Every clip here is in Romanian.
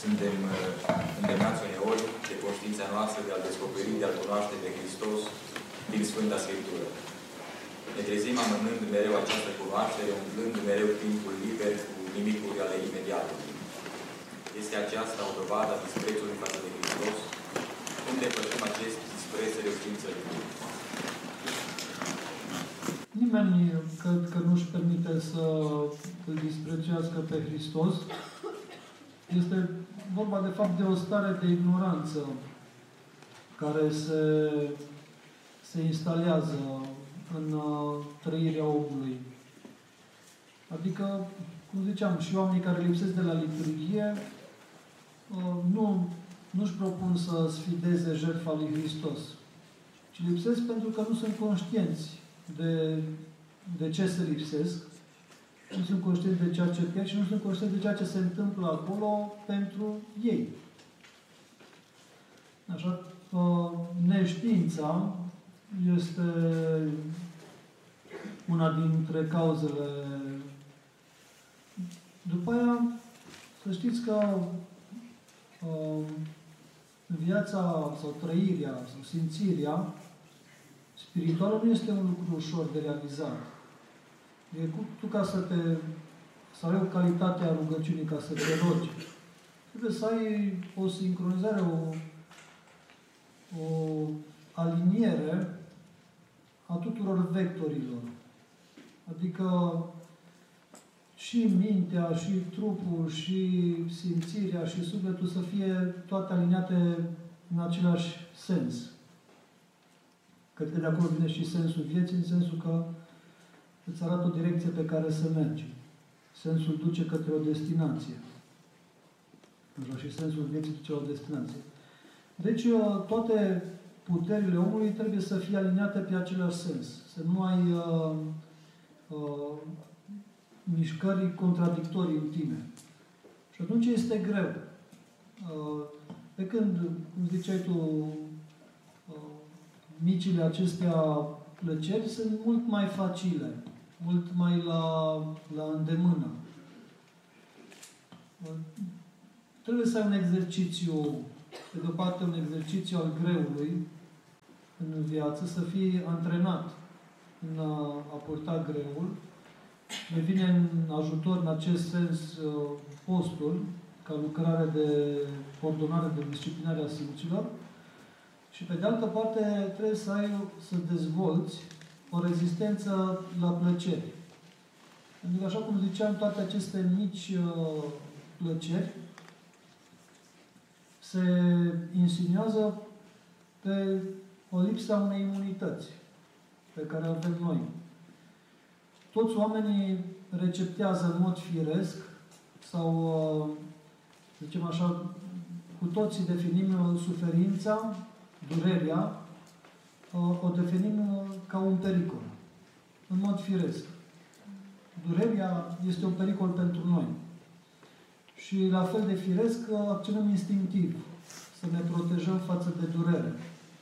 Suntem îndemnați uneori de conștiința noastră de a descoperi, de a cunoaște pe Hristos din Sfânta Scriptură. Ne trezim amânând mereu această cunoaștere, umplând mereu timpul liber cu nimicuri ale imediatului. Este aceasta o dovadă a disprețului față de Hristos? Cum depășim acest dispreț reștiințării? Nimeni cred că nu-și permite să îl disprețuiască pe Hristos. Este vorba de fapt de o stare de ignoranță care se instalează în trăirea omului. Adică, cum ziceam, și oamenii care lipsesc de la liturghie nu-și propun să sfideze jertfa lui Hristos, ci lipsesc pentru că nu sunt conștienți de ce se lipsesc, nu sunt conștienți de ceea ce pierd și nu sunt conștienți de ceea ce se întâmplă acolo pentru ei. Așa, neștiința este una dintre cauzele. După aia, să știți că viața sau trăirea sau simțirea spirituală nu este un lucru ușor de realizat. Tu ca să ai o calitate a rugăciunii, ca să te rogi, trebuie să ai o sincronizare, o aliniere a tuturor vectorilor. Adică și mintea, și trupul, și simțirea, și sufletul să fie toate aliniate în același sens. Cred că de acolo vine și sensul vieții, în sensul că îți arată o direcție pe care să mergi. Sensul duce către o destinație. Așa, și sensul vieții duce la o destinație. Deci, toate puterile omului trebuie să fie aliniate pe același sens. Să nu ai mișcări contradictorii în tine. Și atunci este greu. Pe când, cum ziceai tu, micile acestea plăceri sunt mult mai facile, mult mai la îndemână. Trebuie să ai un exercițiu, pe de o parte un exercițiu al greului în viață, să fii antrenat în a purta greul. Ne vine în ajutor în acest sens postul, ca lucrare de ordonare, de disciplinare a simților. Și pe de altă parte trebuie să dezvolți o rezistență la plăceri. Pentru că, așa cum ziceam, toate aceste mici plăceri se insinuează pe o lipsă a unei imunități pe care o avem noi. Toți oamenii receptează în mod firesc sau, zicem așa, cu toții definim suferința, durerea, o definim ca un pericol, în mod firesc. Durerea este un pericol pentru noi. Și la fel de firesc acționăm instinctiv, să ne protejăm față de durere.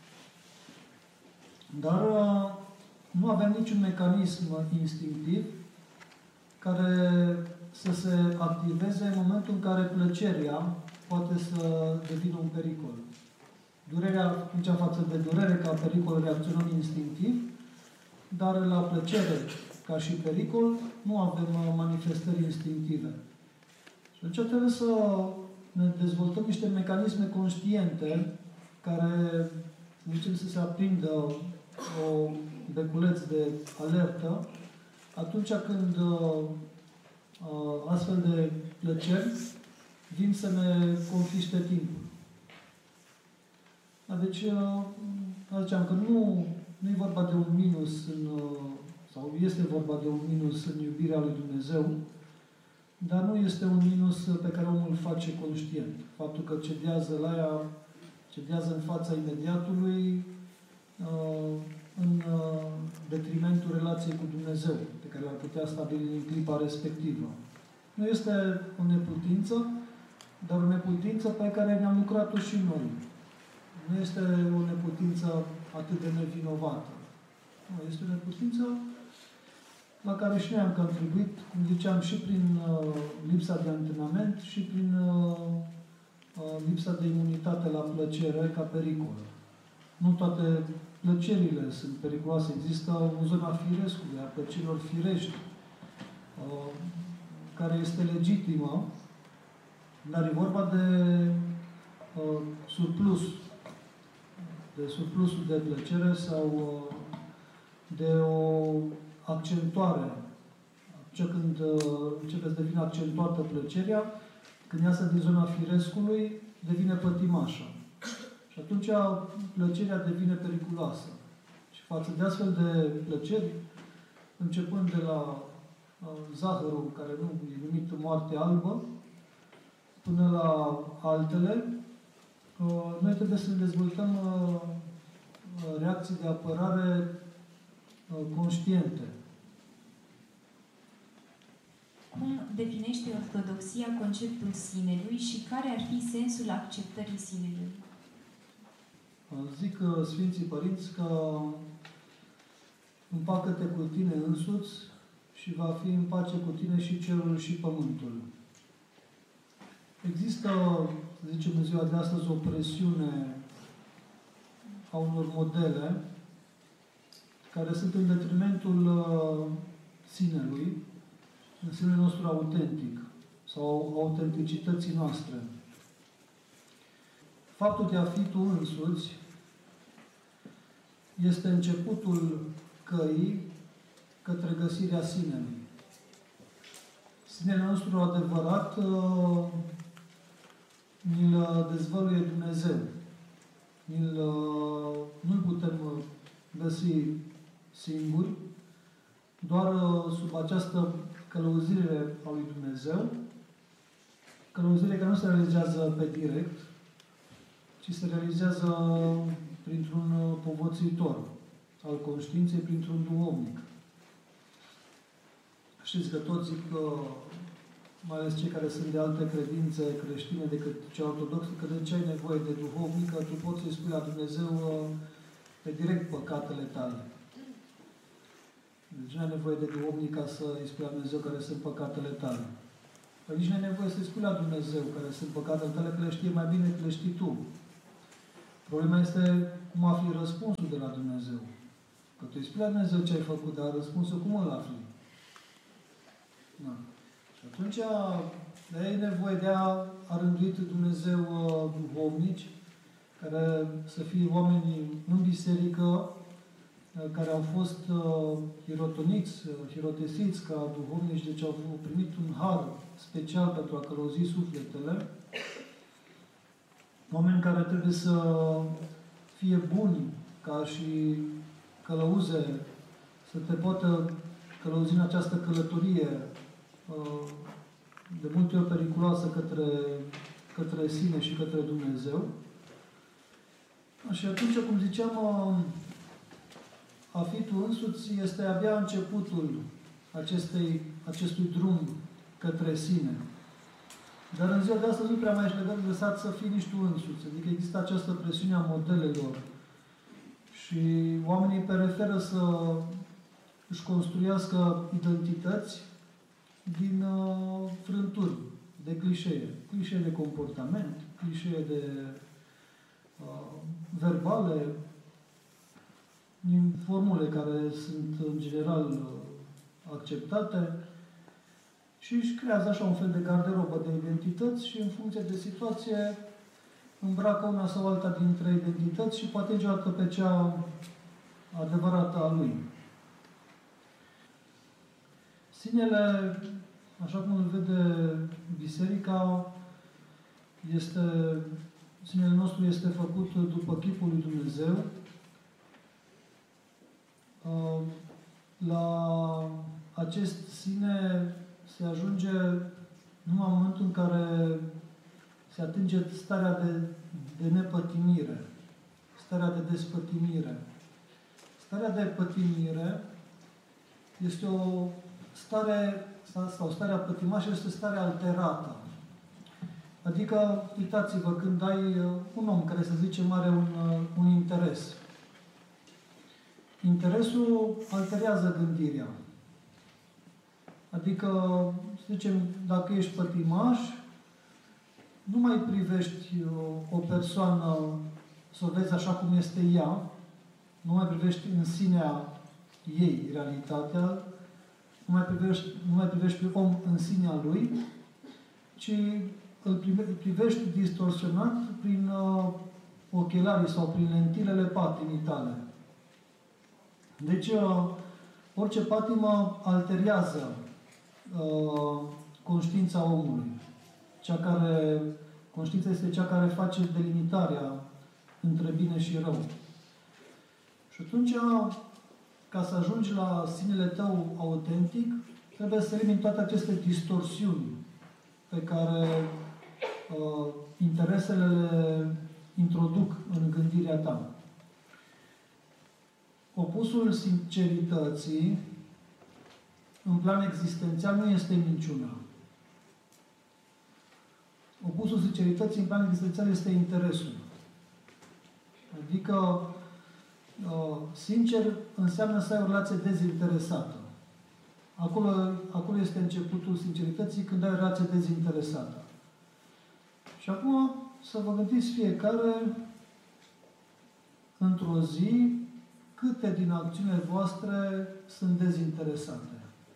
Dar nu avem niciun mecanism instinctiv care să se activeze în momentul în care plăcerea poate să devină un pericol. Durerea, atunci față de durere ca pericol reacționăm instinctiv, dar la plăcere ca și pericol nu avem manifestări instinctive. Și atunci trebuie să ne dezvoltăm niște mecanisme conștiente care, zicem, să se aprindă o beculeț de alertă atunci când astfel de plăceri vin să ne confiște timpul. Deci, ziceam că nu e vorba de un minus sau este vorba de un minus în iubirea lui Dumnezeu, dar nu este un minus pe care omul îl face conștient. Faptul că cedează la ea, cedează în fața imediatului, în detrimentul relației cu Dumnezeu, pe care l-ar putea stabili în clipa respectivă. Nu este o neputință, dar o neputință pe care ne-am lucrat-o și noi. Nu este o neputință atât de nevinovată. Nu, este o neputință la care și noi am contribuit, cum ziceam, și prin lipsa de antrenament și prin lipsa de imunitate la plăcere ca pericol. Nu toate plăcerile sunt periculoase. Există o zonă a firescului, a plăcerilor firești, care este legitimă, dar e vorba de surplus, de surplusul de plăcere sau de o accentuare. Ce când începe să devină accentuată plăcerea, când iasă din zona firescului, devine pătimașă. Și atunci plăcerea devine periculoasă. Și față de astfel de plăceri, începând de la zahărul, care nu e numit moarte albă, până la altele, noi trebuie să dezvoltăm reacții de apărare conștiente. Cum definește Ortodoxia conceptul sinelui și care ar fi sensul acceptării sinelui? Zic Sfinții Părinți că împacă-te cu tine însuți și va fi în pace cu tine și cerul și pământul. Există, să zicem în ziua de astăzi, o presiune a unor modele care sunt în detrimentul sinelui, în sinele nostru autentic sau autenticității noastre. Faptul de a fi tu însuți este începutul căii către găsirea sinelui. Sinele nostru adevărat ni-l dezvăluie Dumnezeu. Nu-l putem găsi singuri, doar sub această călăuzire a lui Dumnezeu, călăuzire care nu se realizează pe direct, ci se realizează printr-un povățuitor al conștiinței, printr-un duhovnic. Știți că toți zic că, mai ales cei care sunt de alte credințe creștine decât cea ortodoxă, că de ce ai nevoie de duhovnic, că tu poți să-i spui la Dumnezeu pe direct păcatele tale. Deci nu ai nevoie de duhovnic ca să-i spui la Dumnezeu care sunt păcatele tale. Păi nici nu ai nevoie să-i spui la Dumnezeu care sunt păcatele tale, că le știe mai bine decât le știi tu. Problema este cum afli răspunsul de la Dumnezeu. Că tu îi spui la Dumnezeu ce ai făcut, dar răspunsul cum îl afli? Da. Și atunci ai nevoie de a rânduit Dumnezeu duhovnici, care să fie oameni în biserică, care au fost hirotesiți ca duhovnici, deci au primit un har special pentru a călăuzi sufletele. Oameni care trebuie să fie buni ca și călăuze, să te poată călăuzi în această călătorie de multe ori periculoasă către sine și către Dumnezeu. Și atunci, cum ziceam, a fi tu însuți este abia începutul acestui drum către sine. Dar în ziua de astăzi nu prea mai ești lăsat să fii nici tu însuți. Adică există această presiune a modelelor. Și oamenii preferă să își construiască identități din frânturi, de clișee. Clișee de comportament, clișee de verbale, din formule care sunt în general acceptate și își creează așa un fel de garderobă de identități și în funcție de situație îmbracă una sau alta dintre identități și poate niciodată pe cea adevărată a lui. Sinele, așa cum îl vede Biserica, sinele nostru este făcut după chipul lui Dumnezeu. La acest sine se ajunge numai în momentul în care se atinge starea de nepătimire, starea de despătimire. Starea de pătimire este o stare, sau starea pătimașă este o stare alterată. Adică, uitați-vă, când ai un om care, să zicem, are un interes. Interesul alterează gândirea. Adică, să zicem, dacă ești pătimaș, nu mai privești o persoană să o vezi așa cum este ea, nu mai privești în sinea ei realitatea, nu mai privești pe om în sinea lui, ci îl privești distorsionat prin ochelarii sau prin lentilele patimii tale. Deci, orice patimă alterează conștiința omului. Conștiința este cea care face delimitarea între bine și rău. Și atunci, ca să ajungi la sinele tău autentic, trebuie să elimini toate aceste distorsiuni pe care interesele le introduc în gândirea ta. Opusul sincerității, în plan existențial, nu este minciuna. Opusul sincerității, în plan existențial, este interesul. Adică, sincer înseamnă să ai o relație dezinteresată. Acolo este începutul sincerității, când ai o relație dezinteresată. Și acum să vă gândiți fiecare într-o zi câte din acțiunile voastre sunt dezinteresate.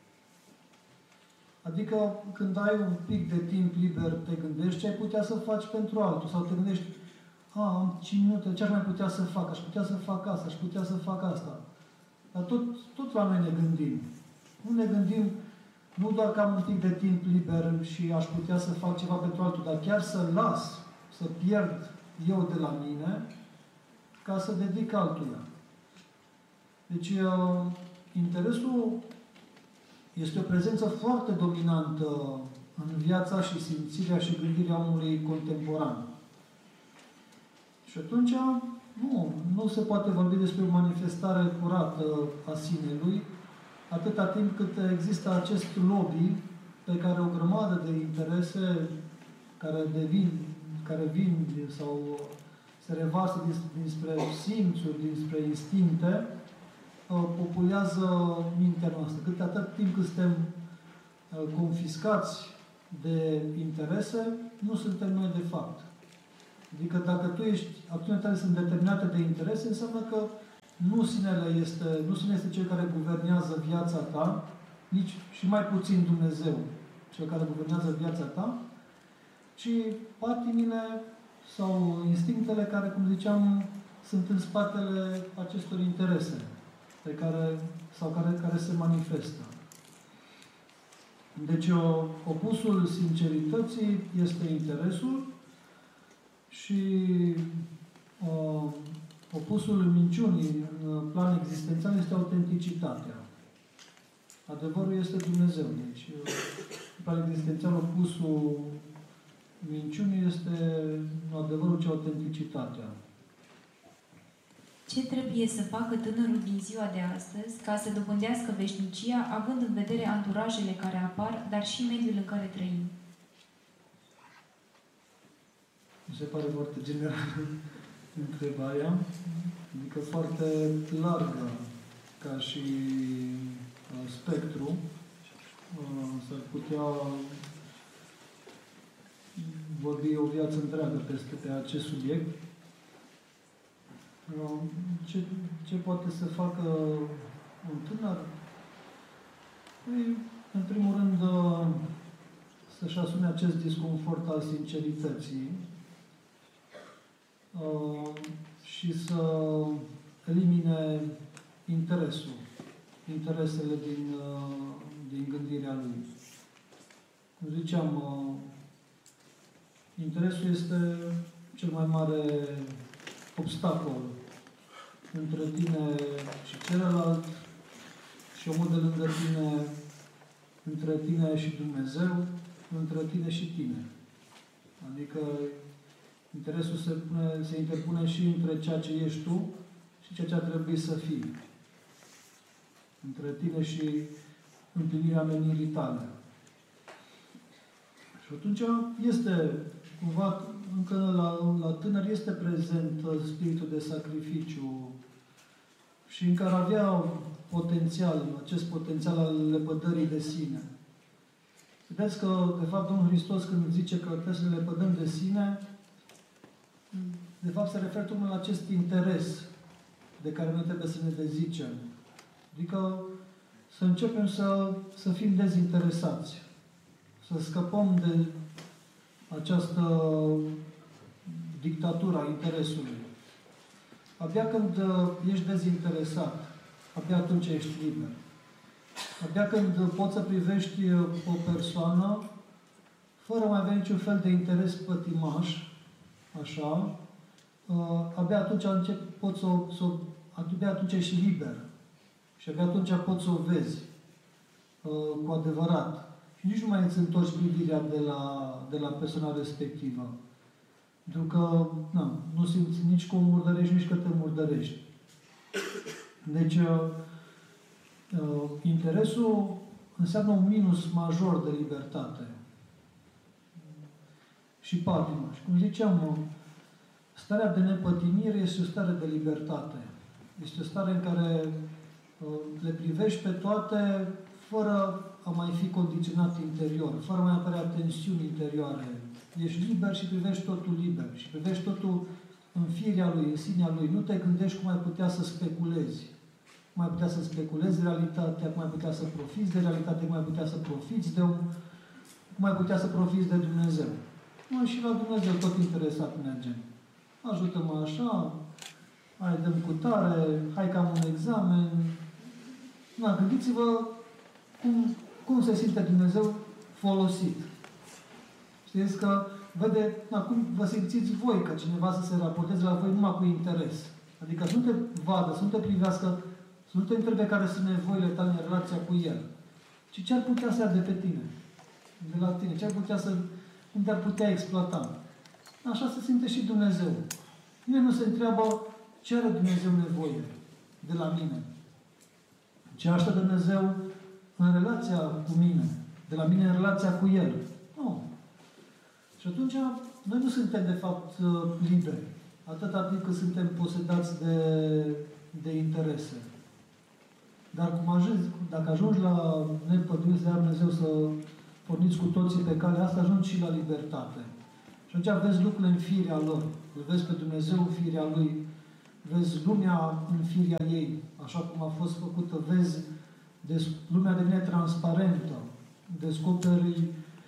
Adică când ai un pic de timp liber, te gândești ce ai putea să faci pentru altul. Sau te gândești, am 5 minute, ce aș mai putea să fac? Aș putea să fac asta, aș putea să fac asta. Dar tot la noi ne gândim. Nu ne gândim nu doar că am un pic de timp liber și aș putea să fac ceva pentru altul, dar chiar să las, să pierd eu de la mine ca să dedic altuia. Deci, interesul este o prezență foarte dominantă în viața și simțirea și gândirea omului contemporan. Și atunci, nu se poate vorbi despre o manifestare curată a sinelui, atâta timp cât există acest lobby pe care o grămadă de interese care vin sau se revarsă dinspre simțuri, dinspre instincte, populează mintea noastră. Atât timp cât suntem confiscați de interese, nu suntem noi de fapt. Adică dacă acțiunile tale sunt determinate de interese, înseamnă că nu sinele este cel care guvernează viața ta, nici și mai puțin Dumnezeu, cel care guvernează viața ta, ci patimile sau instinctele care, cum ziceam, sunt în spatele acestor interese care se manifestă. Deci, opusul sincerității este interesul și opusul minciunii în plan existențial este autenticitatea. Adevărul este Dumnezeu. Deci, în plan existențial, opusul minciunii este adevărul, ci autenticitatea. Ce trebuie să facă tânărul din ziua de astăzi ca să dobândească veșnicia, având în vedere anturajele care apar, dar și mediul în care trăim? Mi se pare foarte general întrebarea, adică foarte largă ca și spectru. S-ar putea vorbi o viață întreagă pe acest subiect. Ce poate să facă un tânăr? Păi, în primul rând, să-și asume acest disconfort al sincerității și să elimine interesele din gândirea lui. Cum ziceam, interesul este cel mai mare obstacol între tine și celălalt și omul de lângă tine, între tine și Dumnezeu, între tine și tine. Adică interesul se interpune și între ceea ce ești tu și ceea ce ar trebui să fii. Între tine și împlinirea menirii tale. Și atunci este, cumva, încă la tânăr este prezent spiritul de sacrificiu și în care avea acest potențial al lepădării de sine. Vedeți că, de fapt, Domnul Hristos, când zice că trebuie să le lepădăm de sine, de fapt se referă tocmai la acest interes de care noi trebuie să ne dezicem. Adică să începem să fim dezinteresați. Să scăpăm de această dictatură a interesului. Abia când ești dezinteresat, abia atunci ești liber. Abia când poți să privești o persoană fără mai avea niciun fel de interes pătimaș, așa, abia atunci abia atunci ești liber. Și abia atunci poți să o vezi cu adevărat. Și nici nu mai îți întorci privirea de la persoana respectivă. Pentru că nu simți nici că o murdărești, nici că te murdărești. Deci, interesul înseamnă un minus major de libertate. Și patima. Și cum ziceam, starea de nepătimire este o stare de libertate. Este o stare în care le privești pe toate fără a mai fi condiționat interior, fără a mai apărea tensiuni interioare. Ești liber și privești totul liber. Și privești totul în firea lui, în sinea lui. Nu te gândești cum ai putea să speculezi. Cum ai putea să speculezi realitatea, cum ai putea să profiți de realitate, cum ai putea să profiți de om, cum ai putea să profiți de Dumnezeu. Noi și la Dumnezeu tot interesat mergem. Ajută-mă așa, hai dăm cu tare, hai că am un examen. Gândiți-vă cum se simte Dumnezeu folosit. Știți că vede, cum vă simțiți voi ca cineva să se raporteze la voi numai cu interes. Adică să nu te vadă, să nu te privească, să nu te întrebe care sunt nevoile tale în relația cu El. Ci ce ar putea să ia de pe tine, de la tine, cum te-ar putea exploata. Așa se simte și Dumnezeu. Nimeni nu se întreabă ce are Dumnezeu nevoie de la mine. Ce așteaptă Dumnezeu în relația cu mine, de la mine în relația cu El. Nu. Și atunci, noi nu suntem, de fapt, liberi. Atâta timp cât suntem posedați de interese. Dar dacă ajungi la nepăduiți de Dumnezeu să porniți cu toții pe calea asta, ajungi și la libertate. Și atunci vezi lucrurile în firea lor. Îl vezi pe Dumnezeu în firea Lui. Vezi lumea în firea ei, așa cum a fost făcută. Vezi, lumea devine transparentă. Descoperi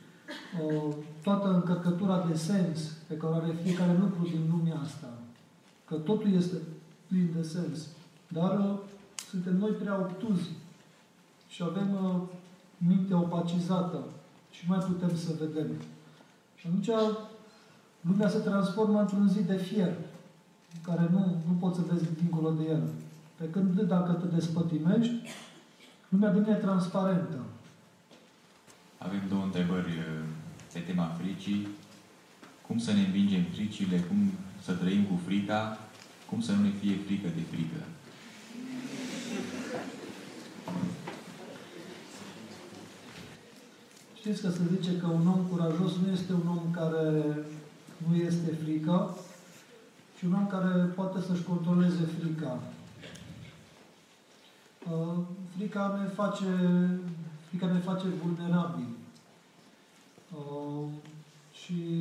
toată încărcătura de sens pe care are fiecare lucru din lumea asta. Că totul este plin de sens. Dar suntem noi prea obtuzi și avem mintea opacizată și nu mai putem să vedem. Și atunci lumea se transformă într-un zid de fier, în care nu poți să vezi dincolo de el. Pe când dacă te despătimești, lumea devine transparentă. Avem două întrebări pe tema fricii. Cum să ne învingem fricile? Cum să trăim cu frica? Cum să nu ne fie frică de frică? Știți că se zice că un om curajos nu este un om care nu este frică, ci un om care poate să-și controleze frica. Frica ne face vulnerabili. Și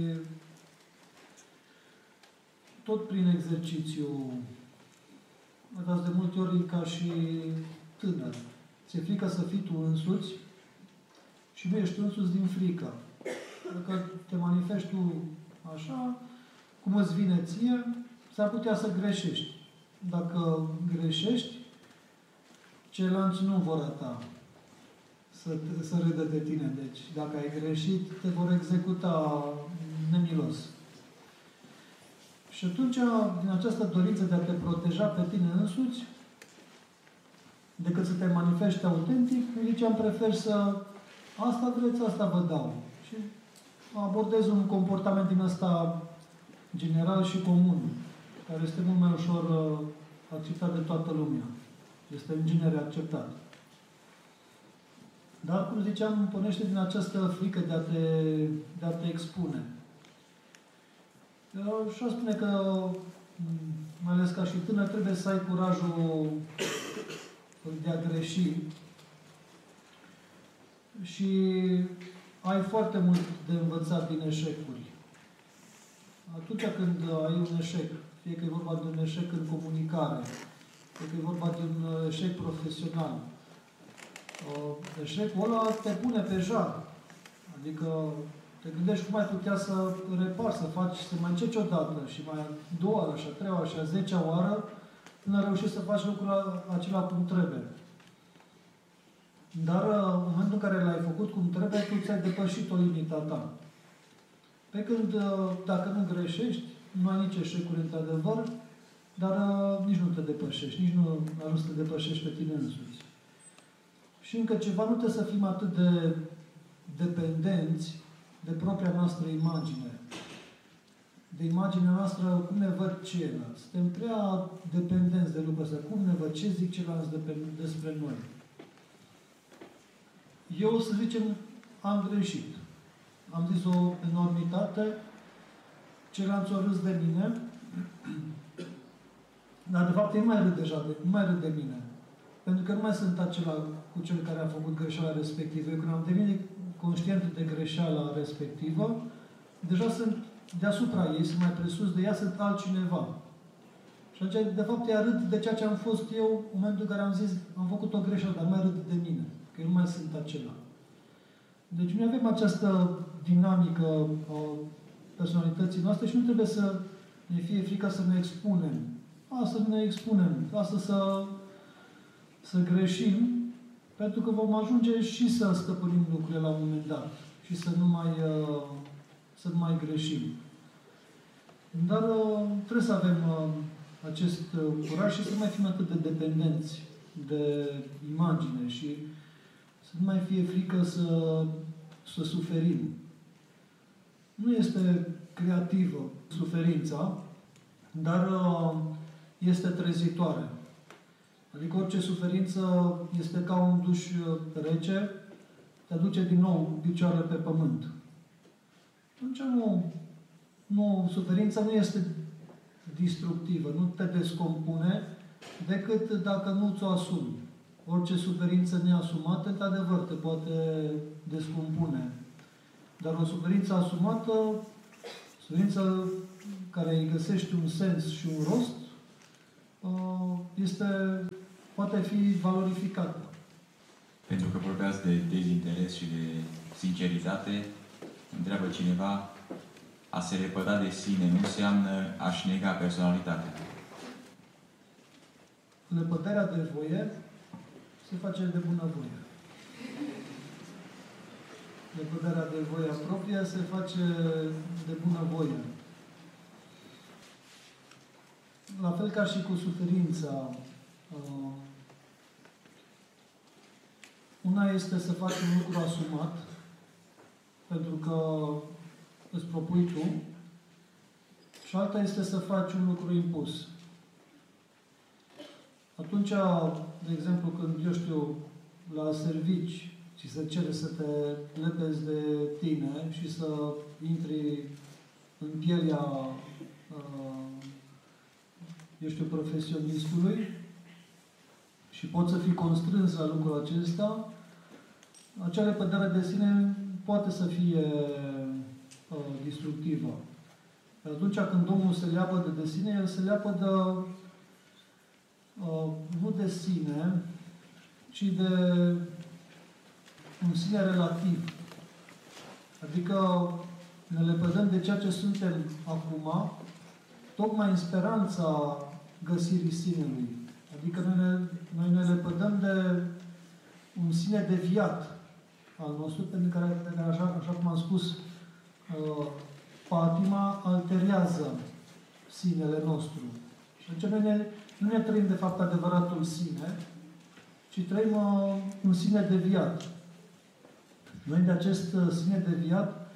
tot prin exercițiu, dați de multe ori ca și tânăr. Ți-e frică să fii tu însuți și nu ești însuți din frică. Dacă te manifesti tu așa, cum îți vine ție, s-ar putea să greșești. Dacă greșești, ceilalți nu vor ta să râdă de tine. Deci, dacă ai greșit, te vor executa nemilos. Și atunci, din această dorință de a te proteja pe tine însuți, decât să te manifesti autentic, ziceam, prefer să asta vreți, asta vă dau. Și abordez un comportament din ăsta general și comun, care este mult mai ușor acceptat de toată lumea. Este în genere acceptat. Dar, cum ziceam, pornește din această frică de a te expune. Și aș spune că, mai ales ca și tânăr, trebuie să ai curajul de a greși și ai foarte mult de învățat din eșecuri. Atunci când ai un eșec, fie că e vorba de un eșec în comunicare, fie că e vorba de un eșec profesional, eșecul ăla te pune pe jar. Adică te gândești cum ai putea să repari, să faci, să mai încerci o dată și mai a doua oară, și a treia oară, și a 10-a oară, până reușești să faci lucrul acela cum trebuie. Dar în momentul în care l-ai făcut cum trebuie, tu ți-ai depășit o limita ta. Pe când, dacă nu greșești, nu ai nici eșecuri într-adevăr, dar nici nu te depășești, nici nu ajungi să te depășești pe tine însuți. Și încă ceva, nu trebuie să fim atât de dependenți de propria noastră imagine. De imaginea noastră, cum ne văd ceilalți. Suntem prea dependenți de lucrul ăsta. Cum ne văd, ce zic ceilalți despre noi. Eu, să zicem, am greșit. Am zis o enormitate, ceilalți o râs de mine, dar de fapt ei nu mai râd de mine. Pentru că nu mai sunt acela cu cel care a făcut greșeala respectivă. Eu când am devenit conștient de greșeala respectivă, deja sunt deasupra ei, sunt mai presus de ea, sunt altcineva. Și atunci, de fapt, ea râd de ceea ce am fost eu în momentul în care am zis, am făcut o greșeală, dar mai râd de mine, că eu nu mai sunt acela. Deci noi avem această dinamică a personalității noastre și nu trebuie să ne fie frică să ne expunem. Asta ne expunem, asta să greșim, pentru că vom ajunge și să stăpânim lucrurile la un moment dat și să nu mai greșim. Dar trebuie să avem acest curaj și să nu mai fim atât de dependenți de imagine și să nu mai fie frică să suferim. Nu este creativă suferința, dar este trezitoare. Adică orice suferință este ca un duș rece, te aduce din nou picioarele pe pământ. Atunci suferința nu este destructivă, nu te descompune, decât dacă nu ți-o asumi. Orice suferință neasumată, într-adevăr, te poate descompune. Dar o suferință asumată, suferință care îi găsești un sens și un rost, poate fi valorificată. Pentru că vorbeați de dezinteres și de sinceritate, întreabă cineva, a se lepăda de sine nu înseamnă a-și nega personalitatea. Lepădarea de voie se face de bunăvoie. Lepădarea de voia proprie se face de bunăvoie. La fel ca și cu suferința, una este să faci un lucru asumat, pentru că îți propui tu, și alta este să faci un lucru impus. Atunci, de exemplu, când, eu știu, la servici, ți se cere să te lepezi de tine și să intri în pielea, eu știu, profesionistului și poți să fii constrâns la lucrul acesta, acea lepădare de sine poate să fie destructivă. Dar atunci când omul se leapă de sine, el se leapă nu de sine, ci de un sine relativ. Adică ne lepădăm de ceea ce suntem acum, tocmai în speranța găsirii sinelui. Adică noi ne lepădăm de un sine deviat al nostru, pentru care așa cum am spus, patima alterează sinele nostru. Și atunci noi nu ne trăim, de fapt, adevăratul sine, ci trăim un sine deviat. Noi de acest sine deviat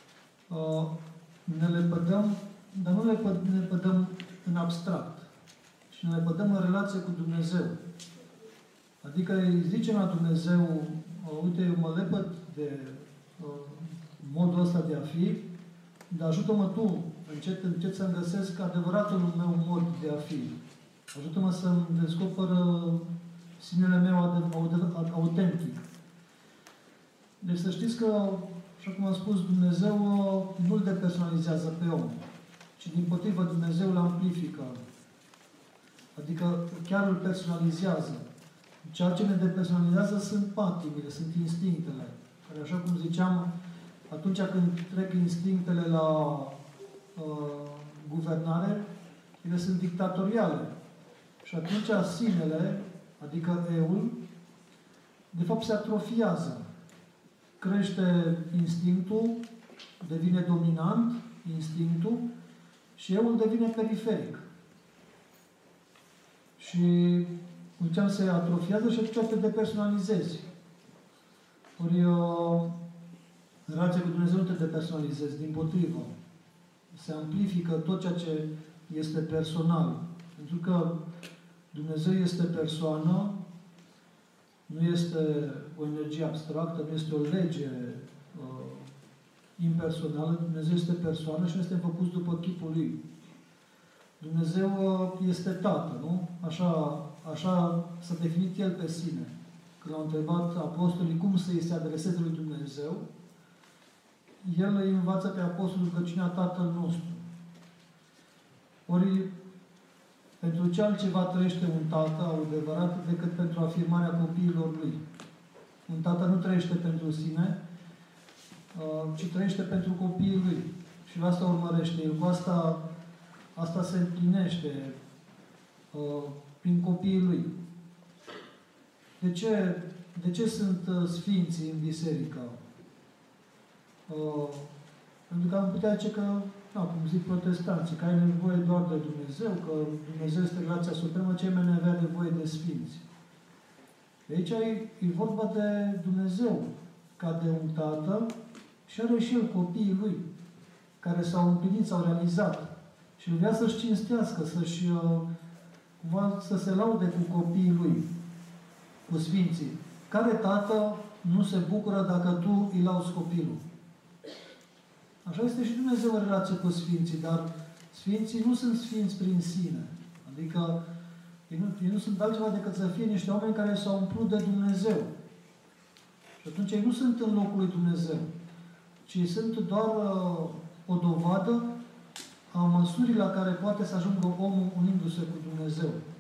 ne lepădăm, dar nu ne lepădăm în abstract, ci ne lepădăm în relație cu Dumnezeu. Adică îi zicem la Dumnezeu, uite, eu mă lepăd de modul ăsta de a fi, dar ajută-mă Tu, încet să-mi găsesc adevăratul meu mod de a fi. Ajută-mă să-mi descoper sinele meu autentic. Deci să știți că, Așa cum am spus, Dumnezeu nu-l depersonalizează pe om, ci dimpotrivă Dumnezeu îl amplifică. Adică chiar îl personalizează. Ceea ce ne depersonalizează sunt patimile, sunt instinctele. Care, așa cum ziceam, atunci când trec instinctele la guvernare, ele sunt dictatoriale. Și atunci sinele, adică eul, de fapt se atrofiază. Crește instinctul, devine dominant, instinctul, și eul devine periferic. Și ziceam, se atrofiază și atunci te depersonalizezi. Ori în relația cu Dumnezeu nu te depersonalizezi, dimpotrivă. Se amplifică tot ceea ce este personal. Pentru că Dumnezeu este persoană, nu este o energie abstractă, nu este o lege impersonală. Dumnezeu este persoană și noi suntem făcuți după chipul Lui. Dumnezeu este Tată, nu? Așa s-a definit El pe sine. Când l-au întrebat apostolii cum să-i se adreseze lui Dumnezeu, El îi învață pe apostolul rugăciunea Tatăl nostru. Ori, pentru ce altceva trăiește un tată adevărat decât pentru afirmarea copiilor lui? Un tată nu trăiește pentru sine, ci trăiește pentru copiii lui. Și la asta urmărește. El cu asta se împlinește prin copiii lui. De ce sunt sfinții în biserică? Pentru că am putea zice că, cum zic protestanții, că ai nevoie doar de Dumnezeu, că Dumnezeu este relația supremă, ce mai avea nevoie de sfinți. De aici e vorba de Dumnezeu, ca de un tată, și are și el copiii lui, care s-au împlinit, s-au realizat. Și vrea să-și cinstească, să se laude cu copiii lui, cu sfinții. Care tată nu se bucură dacă tu îi lauzi copilul? Așa este și Dumnezeu în relație cu sfinții, dar sfinții nu sunt sfinți prin sine. Adică ei nu sunt altceva decât să fie niște oameni care s-au umplut de Dumnezeu. Și atunci ei nu sunt în locul lui Dumnezeu, ci sunt doar o dovadă a măsurii la care poate să ajungă omul unindu-se cu Dumnezeu.